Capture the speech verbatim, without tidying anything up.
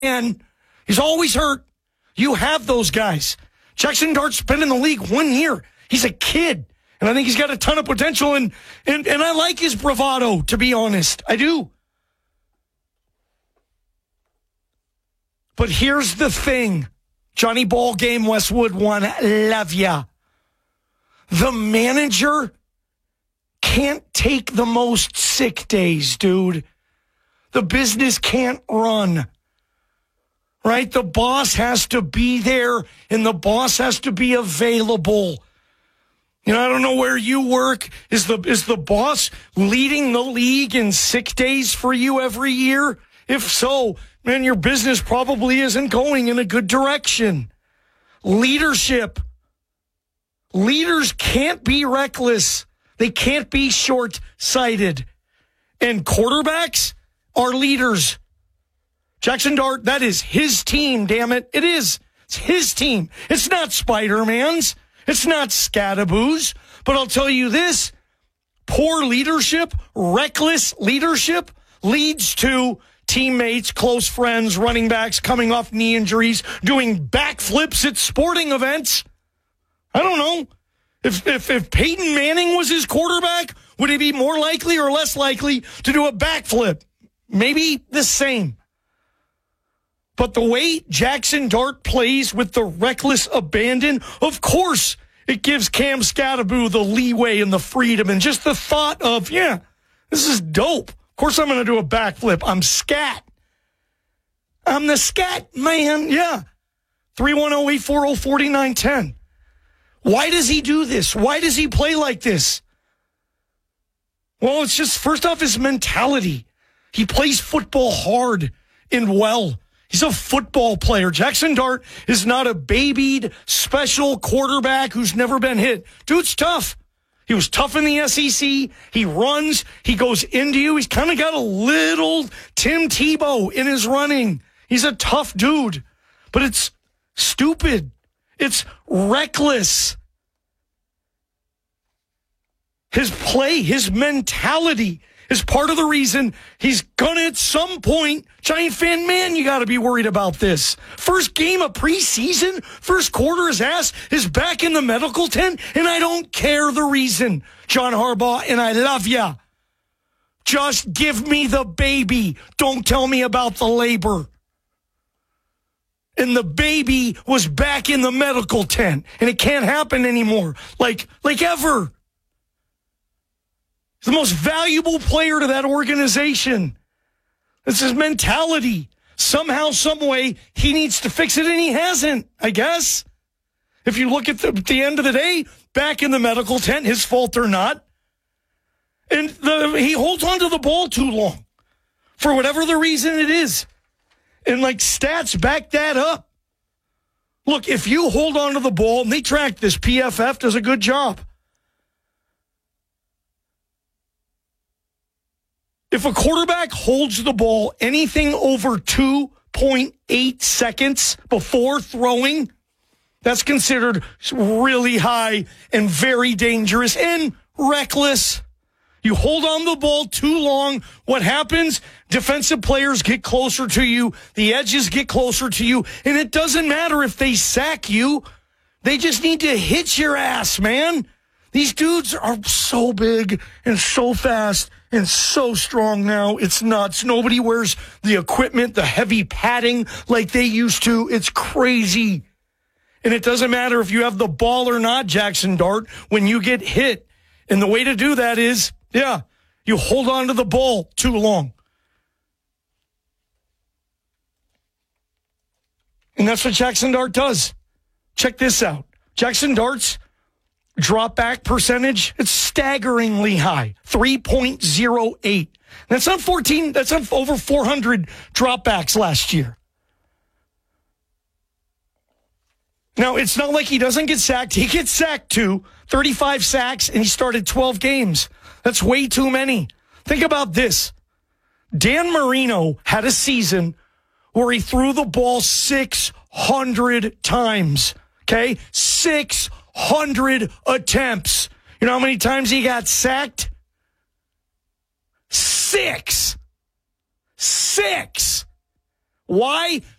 And he's always hurt. You have those guys. Jackson Dart's been in the league one year. He's a kid. And I think he's got a ton of potential. And, and, and I like his bravado, to be honest. I do. But here's the thing. Johnny Ball Game, Westwood one, love ya. The manager can't take the most sick days, dude. The business can't run. Right? The boss has to be there, and the boss has to be available. You know, I don't know where you work. Is the is the boss leading the league in sick days for you every year? If so, man, your business probably isn't going in a good direction. Leadership. Leaders can't be reckless. They can't be short-sighted. And quarterbacks are leaders. Jackson Dart, that is his team, damn it. It is. It's his team. It's not Spider-Man's. It's not Scadaboo's. But I'll tell you this, poor leadership, reckless leadership leads to teammates, close friends, running backs coming off knee injuries, doing backflips at sporting events. I don't know. If, if, if Peyton Manning was his quarterback, would he be more likely or less likely to do a backflip? Maybe the same. But the way Jackson Dart plays with the reckless abandon, of course, it gives Cam Scadaboo the leeway and the freedom and just the thought of, yeah, this is dope. Of course I'm going to do a backflip. I'm scat. I'm the scat man. Yeah. three one zero, eight four zero, four nine one zero. Why does he do this? Why does he play like this? Well, it's just, first off, his mentality. He plays football hard and well. He's a football player. Jackson Dart is not a babied, special quarterback who's never been hit. Dude's tough. He was tough in the S E C. He runs. He goes into you. He's kind of got a little Tim Tebow in his running. He's a tough dude. But it's stupid. It's reckless. His play, his mentality is part of the reason he's gonna at some point, Giant fan, man, you gotta be worried about this. First game of preseason, first quarter, his ass is back in the medical tent, and I don't care the reason, John Harbaugh, and I love ya. Just give me the baby. Don't tell me about the labor. And the baby was back in the medical tent, and it can't happen anymore, like, like ever. He's the most valuable player to that organization. It's his mentality. Somehow, some way, he needs to fix it, and he hasn't, I guess. If you look at the, at the end of the day, back in the medical tent, his fault or not. And the, he holds on to the ball too long, for whatever the reason it is. And, like, stats back that up. Look, if you hold on to the ball, and they track this, P F F does a good job. If a quarterback holds the ball anything over two point eight seconds before throwing, that's considered really high and very dangerous and reckless. You hold on the ball too long, what happens? Defensive players get closer to you, the edges get closer to you, and it doesn't matter if they sack you. They just need to hit your ass, man. These dudes are so big and so fast and so strong now. It's nuts. Nobody wears the equipment, the heavy padding like they used to. It's crazy. And it doesn't matter if you have the ball or not, Jackson Dart, when you get hit. And the way to do that is, yeah, you hold on to the ball too long. And that's what Jackson Dart does. Check this out. Jackson Dart's drop back percentage, it's staggeringly high, three point oh eight. That's on fourteen, that's on over four hundred dropbacks last year. Now, it's not like he doesn't get sacked. He gets sacked too, thirty-five sacks, and he started twelve games. That's way too many. Think about this. Dan Marino had a season where he threw the ball six hundred times, okay? six hundred attempts. You know how many times he got sacked? Six. Six. Why?